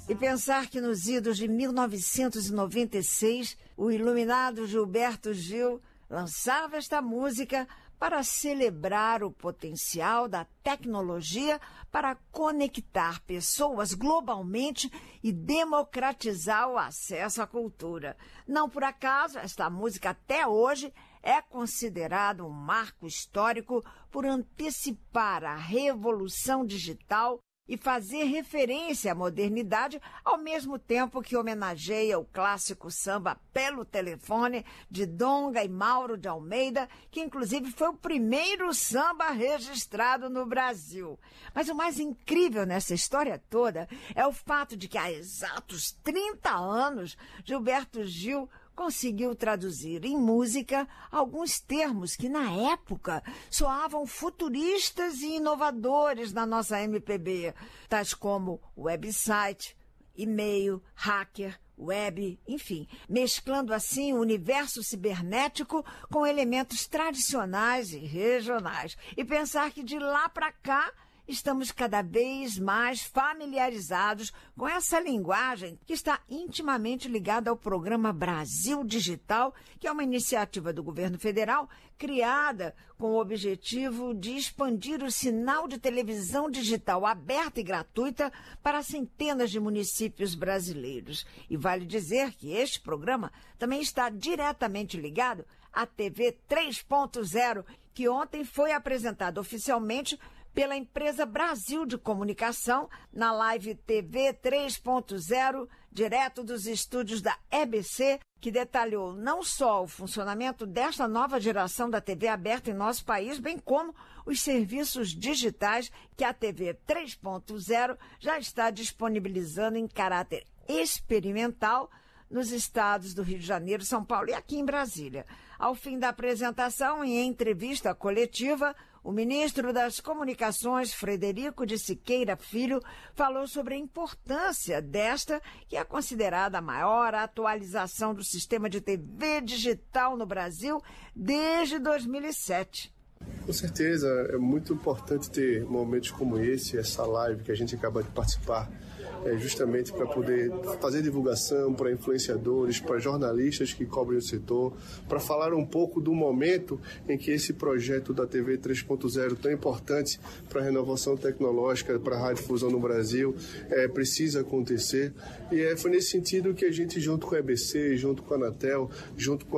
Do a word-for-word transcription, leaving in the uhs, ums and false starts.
E pensar que nos idos de mil novecentos e noventa e seis, o iluminado Gilberto Gil lançava esta música para celebrar o potencial da tecnologia para conectar pessoas globalmente e democratizar o acesso à cultura. Não por acaso, esta música até hoje é considerada um marco histórico por antecipar a revolução digital e fazer referência à modernidade, ao mesmo tempo que homenageia o clássico samba Pelo Telefone, de Donga e Mauro de Almeida, que inclusive foi o primeiro samba registrado no Brasil. Mas o mais incrível nessa história toda é o fato de que há exatos trinta anos, Gilberto Gil conseguiu traduzir em música alguns termos que, na época, soavam futuristas e inovadores na nossa M P B, tais como website, e-mail, hacker, web, enfim, mesclando assim o universo cibernético com elementos tradicionais e regionais. E pensar que de lá para cá estamos cada vez mais familiarizados com essa linguagem que está intimamente ligada ao programa Brasil Digital, que é uma iniciativa do governo federal criada com o objetivo de expandir o sinal de televisão digital aberta e gratuita para centenas de municípios brasileiros. E vale dizer que este programa também está diretamente ligado à T V três ponto zero, que ontem foi apresentada oficialmente pela empresa Brasil de Comunicação, na live T V três ponto zero, direto dos estúdios da E B C, que detalhou não só o funcionamento desta nova geração da T V aberta em nosso país, bem como os serviços digitais que a T V três ponto zero já está disponibilizando em caráter experimental nos estados do Rio de Janeiro, São Paulo e aqui em Brasília. Ao fim da apresentação, em entrevista coletiva, o ministro das Comunicações, Frederico de Siqueira Filho, falou sobre a importância desta, que é considerada a maior atualização do sistema de T V digital no Brasil desde dois mil e sete. Com certeza, é muito importante ter momentos como esse, essa live que a gente acaba de participar, é justamente para poder fazer divulgação para influenciadores, para jornalistas que cobrem o setor, para falar um pouco do momento em que esse projeto da T V três ponto zero, tão importante para a renovação tecnológica, para a radiodifusão no Brasil, é, precisa acontecer. E é, foi nesse sentido que a gente, junto com a E B C, junto com a Anatel, junto com